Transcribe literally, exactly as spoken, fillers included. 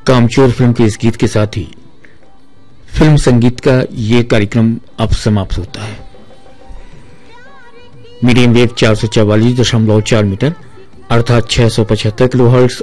कामचोर फिल्म के इस गीत के साथ ही फिल्म संगीत का ये कार्यक्रम अब समाप्त होता है। मीडियम वेव चार सौ चवालीस दशमलव चार मीटर अर्थात छह सौ पचहत्तर किलोहर्ट्ज